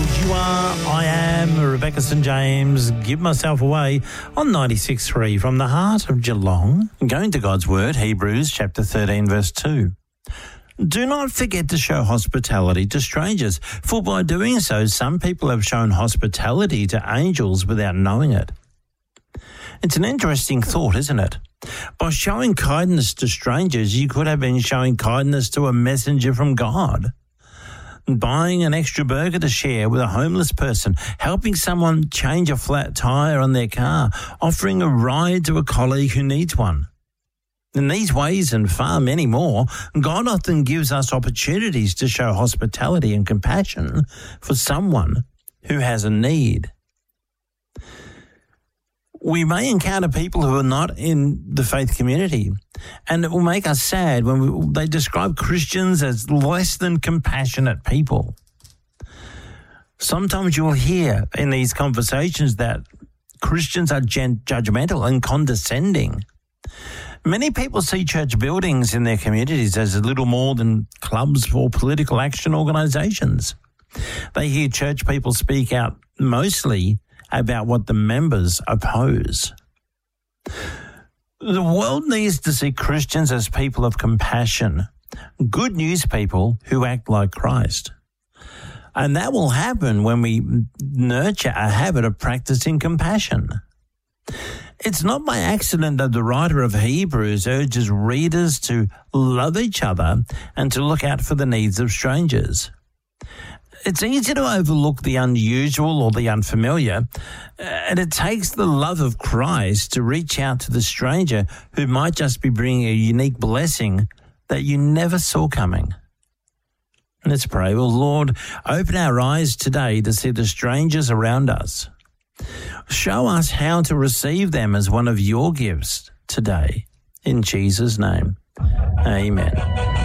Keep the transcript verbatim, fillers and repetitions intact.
You are, I am, Rebecca Saint James. Give myself away on ninety-six point three from the heart of Geelong. Going to God's Word, Hebrews chapter thirteen, verse two. Do not forget to show hospitality to strangers, for by doing so, some people have shown hospitality to angels without knowing it. It's an interesting thought, isn't it? By showing kindness to strangers, you could have been showing kindness to a messenger from God. Buying an extra burger to share with a homeless person, helping someone change a flat tyre on their car, offering a ride to a colleague who needs one. In these ways and far many more, God often gives us opportunities to show hospitality and compassion for someone who has a need. We may encounter people who are not in the faith community, and it will make us sad when we, they describe Christians as less than compassionate people. Sometimes you'll hear in these conversations that Christians are gen- judgmental and condescending. Many people see church buildings in their communities as little more than clubs for political action organisations. They hear church people speak out mostly about what the members oppose. The world needs to see Christians as people of compassion, good news people who act like Christ. And that will happen when we nurture a habit of practicing compassion. It's not by accident that the writer of Hebrews urges readers to love each other and to look out for the needs of strangers. It's easy to overlook the unusual or the unfamiliar, and it takes the love of Christ to reach out to the stranger who might just be bringing a unique blessing that you never saw coming. Let's pray. Well, Lord, open our eyes today to see the strangers around us. Show us how to receive them as one of your gifts today. In Jesus' name, amen.